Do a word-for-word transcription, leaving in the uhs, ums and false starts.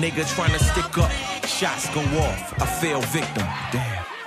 Nigga tryna stick up, shots go off, I fell victim. Damn.